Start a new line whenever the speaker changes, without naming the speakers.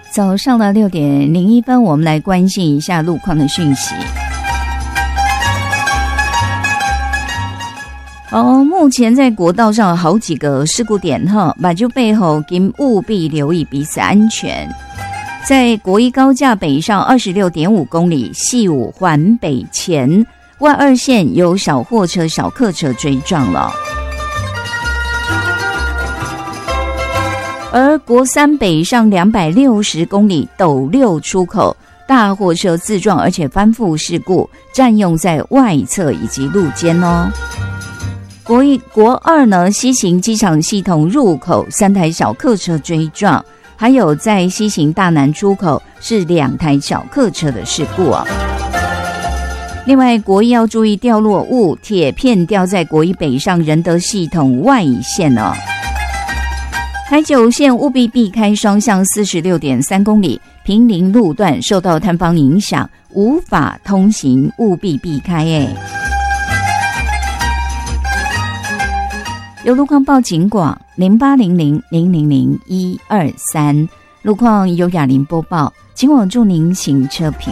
早上的6点01分，我们来关心一下路况的讯息。目前在国道上有好几个事故点马就背后请务必留意彼此安全。在国一高架北上 26.5 公里细武环北前，外二线有小货车小客车追撞了。而国三北上260公里斗六出口，大货车自撞而且翻覆事故，占用在外侧以及路肩哦。国二呢，西行机场系统入口3台小客车追撞，还有在西行大南出口是2台小客车的事故哦。另外，国一要注意掉落物，铁片掉在国一北上仁德系统外线哦。台9线务必避开双向 46.3 公里，平林路段受到坍方影响，无法通行，务必避开有路况报警广0800000123，路况由雅玲播报，今晚祝您行车平安。